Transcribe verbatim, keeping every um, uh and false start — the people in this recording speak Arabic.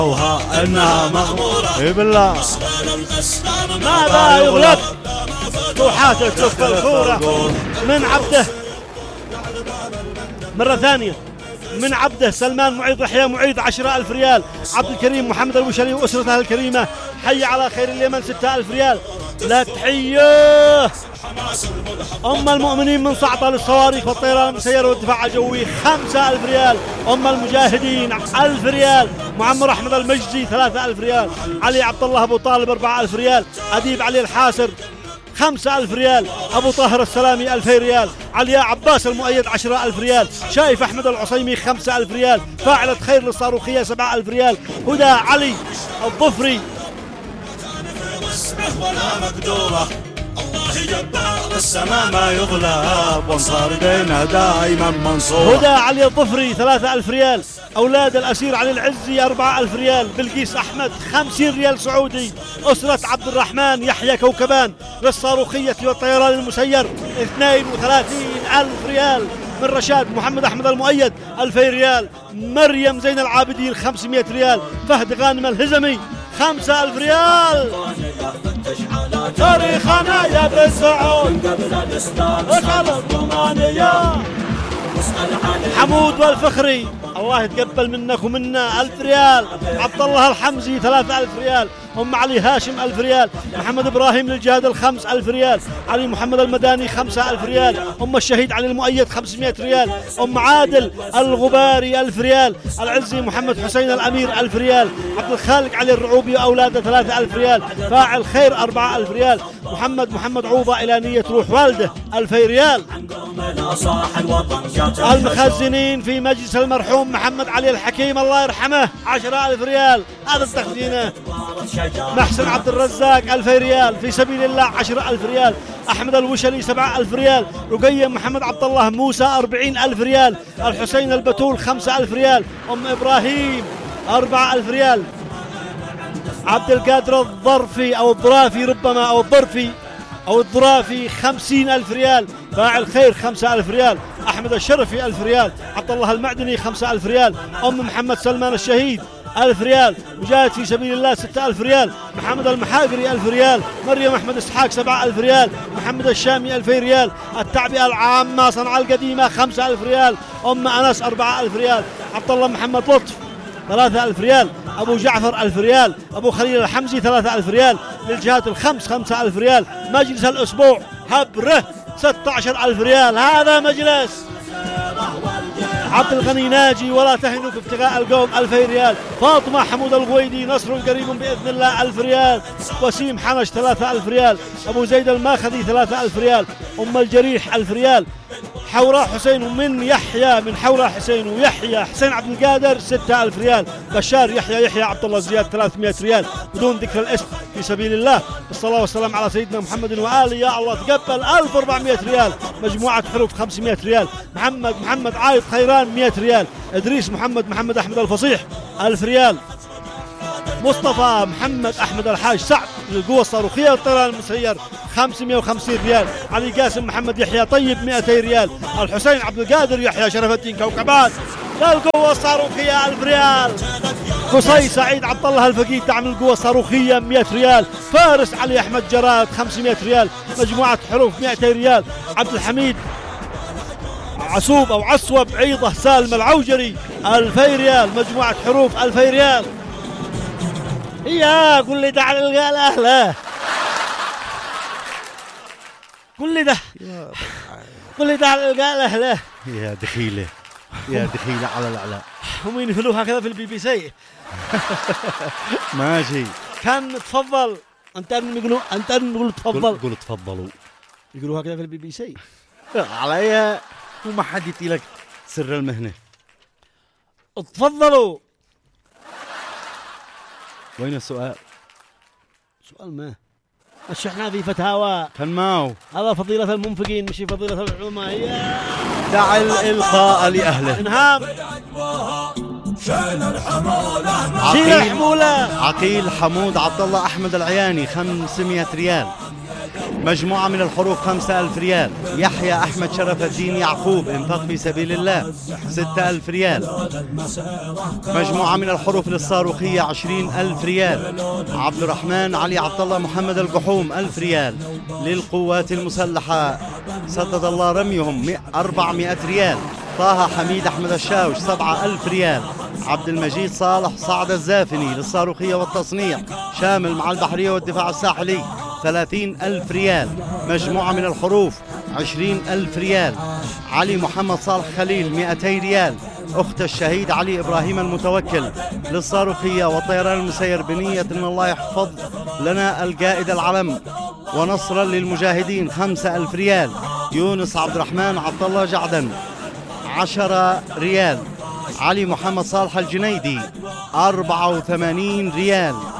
انها مغمورة اي بالله ماذا يغلب طوحات الكف الكورة من عبده مرة ثانية من عبده سلمان معيد يحيى معيد عشرة ألف ريال. عبد الكريم محمد الوشلي وأسرته الكريمة حي على خير اليمن ستة ألف ريال. لا تحية أم المؤمنين من صعطة للصواريخ والطيران المسيرة والدفاع الجوي خمسة ألف ريال. أم المجاهدين ألف ريال. معمر أحمد المجزي ثلاثة ألف ريال. علي عبد الله أبو طالب أربعة ألف ريال. أديب علي الحاسر خمسة ألف ريال. أبو طاهر السلامي ألفي ريال. علياء عباس المؤيد عشرة ألف ريال. شايف أحمد العصيمي خمسة ألف ريال. فاعلة خير للصاروخية سبعة ألف ريال. هدى علي الظفري ولا مقدورة الله جبار السماء ما يغلب وانصار دينه دائما منصور. هدى علي الظفري ثلاثة ألف ريال. أولاد الأسير علي العزي أربعة ألف ريال. بلقيس أحمد خمسين ريال سعودي. أسرة عبد الرحمن يحيى كوكبان للصاروخية والطيران المسير اثنين وثلاثين ألف ريال. من رشاد محمد أحمد المؤيد ألفي ريال. مريم زين العابدين خمسمائة ريال. فهد غانم الهزمي خمسة ألف ريال. تاريخنا يا بن سعود وصل الرومانية. حمود والفخري الله يتقبل منك ومنا ألف ريال. عبد الله الحمزي ثلاثة ألف ريال. أم علي هاشم ألف ريال. محمد إبراهيم للجهاد الخمس ألف ريال. علي محمد المداني خمسة ألف ريال. أم الشهيد علي المؤيد خمسمائة ريال. أم عادل الغباري ألف ريال. العزي محمد حسين الأمير ألف ريال. عبد الخالق علي الرعوبي وأولاده ثلاثة ألف ريال. فاعل خير أربعة ألف ريال. محمد محمد عوضة إلى نية روح والده ألفي ريال. المخزنين في مجلس المرحوم محمد علي الحكيم الله يرحمه عشرة ألف ريال. هذا التخزينه. محسن عبد الرزاق ألفي ريال. في سبيل الله عشرة ألف ريال. أحمد الوشلي سبعة ألف ريال. رقية محمد عبد الله موسى أربعين ألف ريال. الحسين البتول خمسة ألف ريال. أم إبراهيم أربعة ألف ريال. عبد القادر الظرفي أو الظرافي ربما أو الظرفي أو الظرافي خمسين ألف ريال. فاعل خير خمسة ألف ريال. أحمد الشرفي ألف ريال. عبد الله المعدني خمسة ألف ريال. أم محمد سلمان الشهيد ألف ريال. مجاهد في سبيل الله ستة ألف ريال. محمد المحاقري ألف ريال. مريم أحمد إسحاق سبعة ألف ريال. محمد الشامي ألفي ريال. التعبئة العامة صنعاء القديمة خمسة ألف ريال. أم أنس أربعة ألف ريال. عبد الله محمد لطف ثلاثة ألف ريال. أبو جعفر ألف ريال. أبو خليل الحمزي ثلاثة ألف ريال. للجهات الخمس خمسة ألف ريال. مجلس الأسبوع هبره ستة عشر ألف ريال. هذا مجلس عبد الغني ناجي ولا تهنوا في ابتغاء القوم ألفي ريال. فاطمة حمود الغويدي نصر قريب بإذن الله ألف ريال. وسيم حنش ثلاثة ألف ريال. أبو زيد الماخذي ثلاثة ألف ريال. أم الجريح ألف ريال. حوراء حسين من يحيى من حوراء حسين ويحيى حسين عبد القادر ستة ألف ريال. بشار يحيى يحيى عبد الله زياد ثلاثمائة ريال بدون ذكر الاسم في سبيل الله. الصلاة والسلام على سيدنا محمد وآله. يا الله تقبل ألف وأربعمائة ريال. مجموعة حروف خمسمائة ريال. محمد محمد عايض خيران مائة ريال. إدريس محمد محمد أحمد الفصيح ألف ريال. مصطفى محمد أحمد الحاج سعد للقوة الصاروخية والطيران المسير خمسمائة وخمسين ريال. علي قاسم محمد يحيى طيب مائتي ريال. الحسين عبد القادر يحيى شرف الدين كوكبات للقوة الصاروخية ألف ريال. قصي سعيد عبد الله الفقيد دعم القوة الصاروخية مائة ريال. فارس علي أحمد جراد خمسمائة ريال. مجموعة حروف مائتي ريال. عبد الحميد عصوب أو عصوب عيضة سالم العوجري ألفي ريال. مجموعة حروف ألفي ريال. يا قل لي ده على الأهله قل لي ده قل لي ده على الأهله. يا دخيلة يا دخيلة على الأعلى. هم ينفلوها كذا في البي بي سي. ماشي كان تفضل أنت يقولوا أنت يقولوا تفضل قول تفضلوا يقولوها كذا في البي بي سي. عليا وما حد يطيلك سر المهنة. تفضلوا. وين السؤال؟ سؤال ما مش احنا في فتاوى كان ماو. هذا فضيلة المنفقين مش فضيلة العلماء. دع الإلقاء لأهله. انهام عقيل, عقيل حمود عبد الله أحمد العياني خمسمائة ريال. مجموعة من الحروف خمسة ألف ريال. يحيى أحمد شرف الدين يعقوب إنفاق في سبيل الله ستة ألف ريال. مجموعة من الحروف للصاروخية عشرين ألف ريال. عبد الرحمن علي عبد الله محمد القحوم ألف ريال. للقوات المسلحة سدد الله رميهم أربعمائة ريال. طه حميد أحمد الشاوش سبعة ألف ريال. عبد المجيد صالح صعد الزافني للصاروخية والتصنيع شامل مع البحرية والدفاع الساحلي ثلاثين ألف ريال. مجموعة من الحروف عشرين ألف ريال. علي محمد صالح خليل مئتي ريال. أخت الشهيد علي إبراهيم المتوكل للصاروخية والطيران المسير بنية أن الله يحفظ لنا القائد العلم ونصرا للمجاهدين خمسة ألف ريال. يونس عبد الرحمن عبد الله جعدن عشرة ريال. علي محمد صالح الجنيدي أربعة وثمانين ريال.